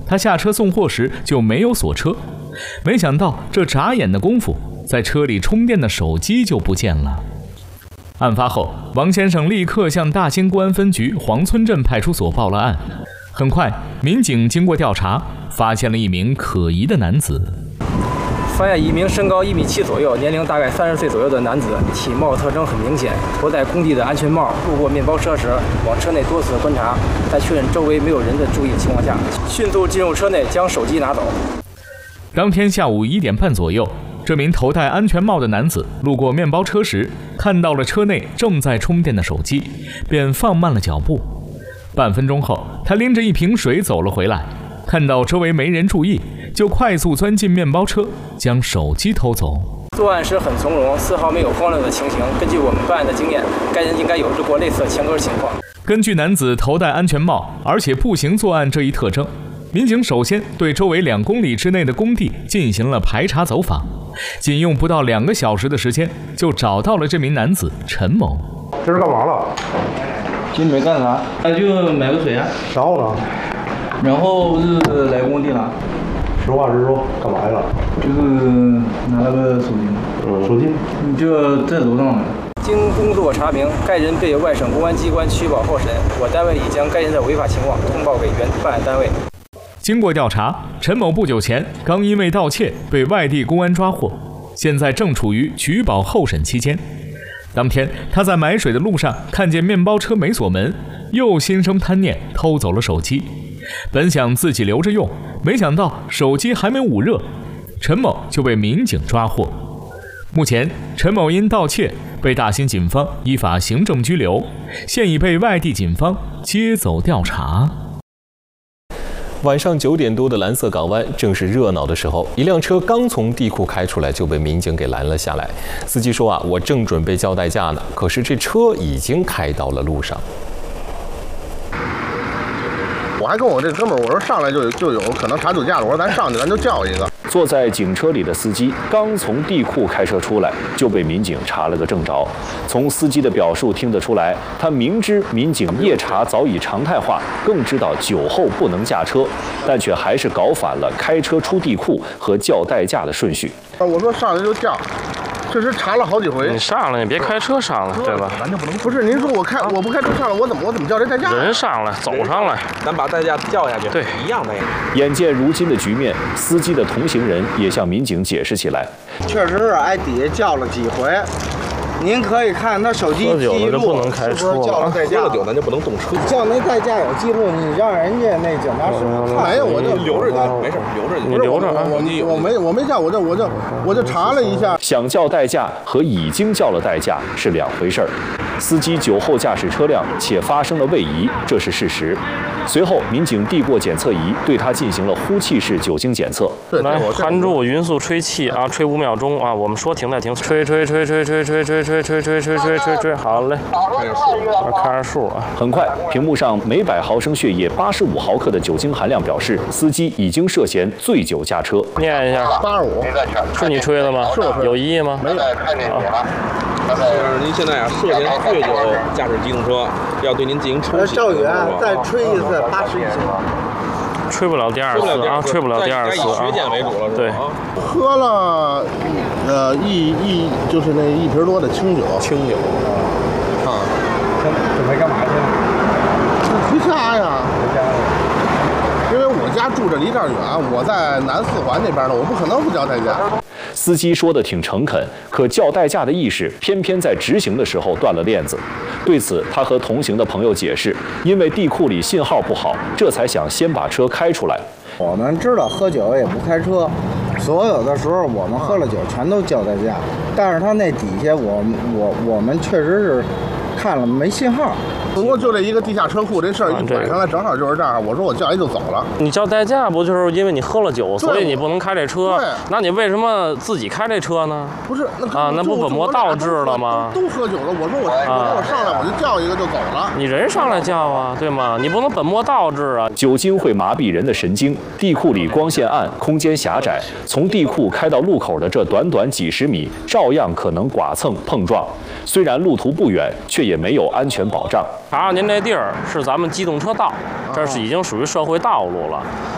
他下车送货时就没有锁车，没想到这眨眼的功夫，在车里充电的手机就不见了。案发后，王先生立刻向大兴公安分局黄村镇派出所报了案。很快，民警经过调查，发现了一名可疑的男子。 发现一名身高1.7米左右、年龄大概30岁左右的男子，体貌特征很明显，头戴工地的安全帽，路过面包车时往车内多次观察，在确认周围没有人的注意的情况下，迅速进入车内将手机拿走。 当天下午1点半左右，这名头戴安全帽的男子路过面包车时，看到了车内正在充电的手机，便放慢了脚步。半分钟后，他拎着一瓶水走了回来，看到周围没人注意，就快速钻进面包车，将手机偷走。 作案时很从容，丝毫没有慌乱的情形。根据我们办案的经验，该人应该有过类似的前科情况。 根据男子头戴安全帽，而且步行作案这一特征，民警首先对周围2公里之内的工地进行了排查走访，仅用不到2个小时的时间，就找到了这名男子陈某。 这是干嘛了？ 今没干啥，就买个水啊。 然后呢？ 然后不是来工地了。 实话实说，干嘛去了？ 就是拿了个手机。 手机？ 你就在楼上了。 经工作查明，该人被外省公安机关取保候审，我单位已将该人的违法情况通报给原办案单位。 经过调查，陈某不久前刚因为盗窃被外地公安抓获，现在正处于取保候审期间。当天，他在买水的路上看见面包车没锁门，又心生贪念，偷走了手机。本想自己留着用，没想到手机还没捂热，陈某就被民警抓获。目前，陈某因盗窃被大兴警方依法行政拘留，现已被外地警方接走调查。 晚上9点多的蓝色港湾正是热闹的时候，一辆车刚从地库开出来就被民警给拦了下来。司机说我正准备叫代驾呢，可是这车已经开到了路上。 我还跟我这哥们儿我说上来就有可能查酒驾了，我说咱上去咱就叫一个。 坐在警车里的司机刚从地库开车出来，就被民警查了个正着。从司机的表述听得出来，他明知民警夜查早已常态化，更知道酒后不能驾车，但却还是搞反了开车出地库和叫代驾的顺序。 我说上来就叫。确实查了好几回。 你上来，你别开车上来，对吧？ 咱就不能。不是，您说我不开车上来，我怎么叫这代驾？ 人上来，走上来， 咱把代驾叫下去。 对， 一样的。 眼见如今的局面，司机的同行人也向民警解释起来。 确实是挨底下叫了几回。您可以看他手机记录， 喝酒了就不能开车了。 叫了代驾， 喝了酒咱就不能动车。 叫那代驾有记录，你让人家那警察师傅看。 没有，我就留着去，没事，留着去。 你留着啊！ 我没叫，我就查了一下。 想叫代驾和已经叫了代驾是两回事儿。司机酒后驾驶车辆且发生了位移，这是事实。随后，民警递过检测仪，对他进行了呼气式酒精检测。 来，含住匀速吹气啊，吹5秒钟啊，我们说停再停，吹，好嘞，看着数啊。 很快，屏幕上每100毫升血液85毫克的酒精含量表示，司机已经涉嫌醉酒驾车。 念一下 ，85， 是你吹的吗？ 是我吹的， 有异议吗？ 没有。 是您现在涉嫌醉酒驾驶机动车，要对您进行抽血。 赵宇，再吹一次81行吗？ 吹不了第二次啊，吹不了第二次啊。 以血检为主了， 对。 喝了，就是那1瓶多的清酒。啊。 准备干嘛去？ 回家呀。因为我家住着离这儿远，我在南四环那边呢，我不可能不叫代驾。 司机说的挺诚恳，可叫代驾的意识偏偏在执行的时候断了链子。对此，他和同行的朋友解释，因为地库里信号不好，这才想先把车开出来。 我们知道喝酒也不开车，所有的时候我们喝了酒全都叫代驾，但是他那底下我们确实是看了没信号。 不过就这一个地下车库这事儿一摆上来，正好就是这样。我说我叫一就走了。 你叫代驾不就是因为你喝了酒，所以你不能开这车？ 对。 那你为什么自己开这车呢？ 不是， 那不本末倒置了吗？ 都喝酒了，我说我上来我就叫一个就走了。 你人上来叫啊，对吗？你不能本末倒置啊！ 酒精会麻痹人的神经，地库里光线暗，空间狭窄，从地库开到路口的这短短几十米，照样可能剐蹭碰撞。虽然路途不远，却也没有安全保障。 查查您这地儿是咱们机动车道，这是已经属于社会道路了。